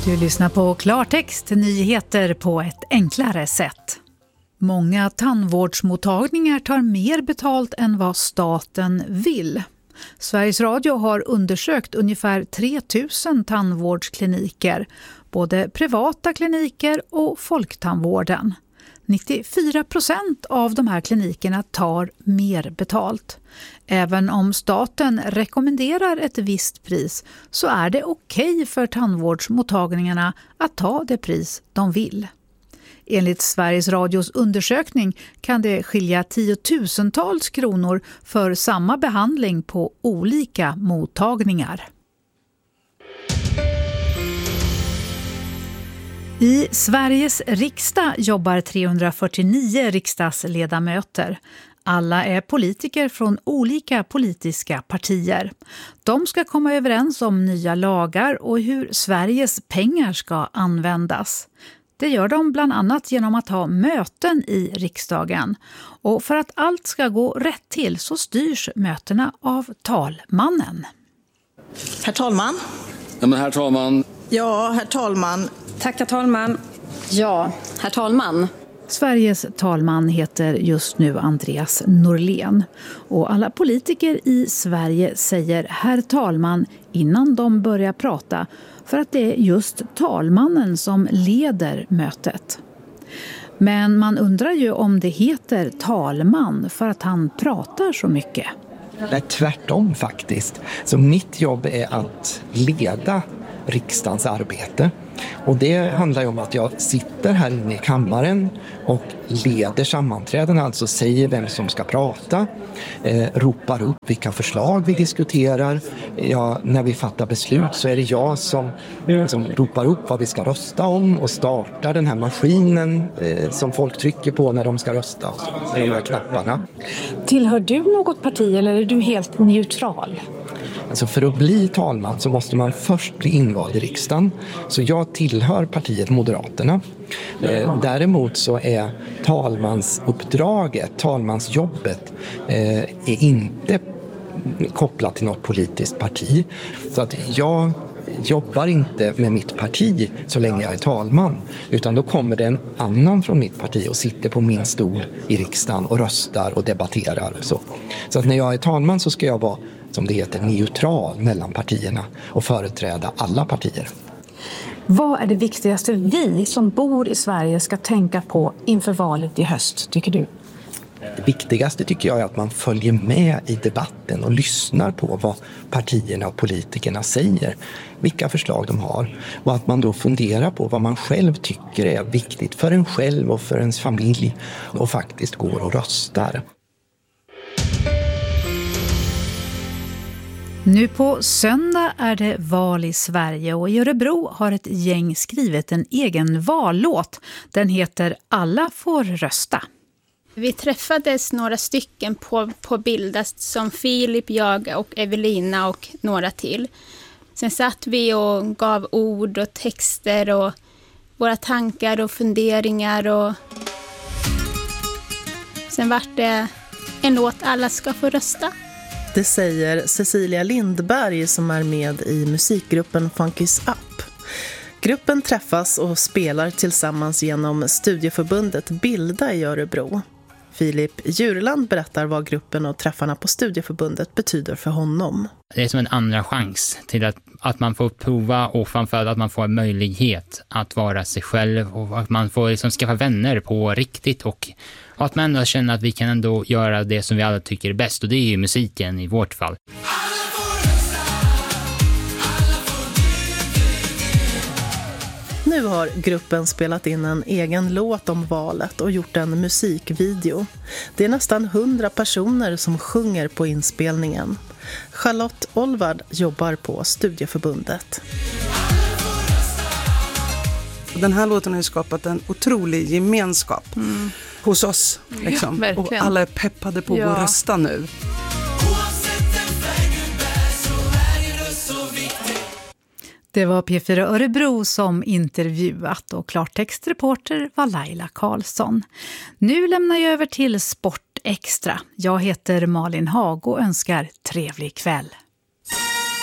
Du lyssnar på Klartext, nyheter på ett enklare sätt. Många tandvårdsmottagningar tar mer betalt än vad staten vill. Sveriges Radio har undersökt ungefär 3000 tandvårdskliniker, både privata kliniker och folktandvården. 94% av de här klinikerna tar mer betalt. Även om staten rekommenderar ett visst pris så är det okej för tandvårdsmottagningarna att ta det pris de vill. Enligt Sveriges Radios undersökning kan det skilja tiotusentals kronor för samma behandling på olika mottagningar. I Sveriges riksdag jobbar 349 riksdagsledamöter. Alla är politiker från olika politiska partier. De ska komma överens om nya lagar och hur Sveriges pengar ska användas. Det gör de bland annat genom att ha möten i riksdagen. Och för att allt ska gå rätt till så styrs mötena av talmannen. Herr talman. Ja, men herr talman. Ja, herr talman. Tack, herr talman. Ja, herr talman. Sveriges talman heter just nu Andreas Norlén. Och alla politiker i Sverige säger herr talman innan de börjar prata, för att det är just talmannen som leder mötet. Men man undrar ju om det heter talman för att han pratar så mycket. Det är tvärtom faktiskt. Så mitt jobb är att leda riksdagens arbete. Och det handlar ju om att jag sitter här inne i kammaren och leder sammanträden, alltså säger vem som ska prata, ropar upp vilka förslag vi diskuterar. När vi fattar beslut så är det jag som ropar upp vad vi ska rösta om och startar den här maskinen som folk trycker på när de ska rösta. De här knapparna. Tillhör du något parti eller är du helt neutral? Alltså för att bli talman så måste man först bli invald i riksdagen. Så jag tillhör partiet Moderaterna. Däremot så är talmansuppdraget, talmansjobbet är inte kopplat till något politiskt parti. Så att jag jobbar inte med mitt parti så länge jag är talman, utan då kommer det en annan från mitt parti och sitter på min stol i riksdagen och röstar och debatterar. Så att när jag är talman så ska jag vara, som det heter, neutral mellan partierna och företräda alla partier. Vad är det viktigaste vi som bor i Sverige ska tänka på inför valet i höst, tycker du? Det viktigaste tycker jag är att man följer med i debatten och lyssnar på vad partierna och politikerna säger, vilka förslag de har, och att man då funderar på vad man själv tycker är viktigt för en själv och för ens familj och faktiskt går och röstar. Nu på söndag är det val i Sverige och i Örebro har ett gäng skrivit en egen vallåt. Den heter Alla får rösta. Vi träffades några stycken på Bildas som Filip, jag och Evelina och några till. Sen satt vi och gav ord och texter och våra tankar och funderingar. Och sen vart det en låt Alla ska få rösta. Det säger Cecilia Lindberg som är med i musikgruppen Funkis Up. Gruppen träffas och spelar tillsammans genom studieförbundet Bilda i Örebro. Filip Djurland berättar vad gruppen och träffarna på studieförbundet betyder för honom. Det är som en andra chans till att man får prova och framförallt att man får en möjlighet att vara sig själv och att man får liksom skaffa vänner på riktigt och att man ändå känner att vi kan ändå göra det som vi alla tycker är bäst, och det är ju musiken i vårt fall. Nu har gruppen spelat in en egen låt om valet och gjort en musikvideo. Det är nästan 100 personer som sjunger på inspelningen. Charlotte Olvard jobbar på studieförbundet. Den här låten har skapat en otrolig gemenskap hos oss. Liksom. Ja, och alla är peppade på att rösta nu. Det var P4 Örebro som intervjuat och klartextreporter var Laila Karlsson. Nu lämnar jag över till Sport Extra. Jag heter Malin Hag och önskar trevlig kväll.